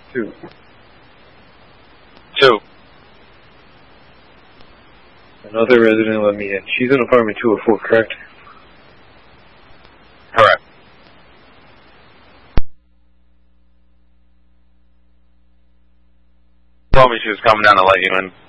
2. 2. Another resident let me in. She's in apartment 204, correct? Correct. Told me she was coming down to let you in.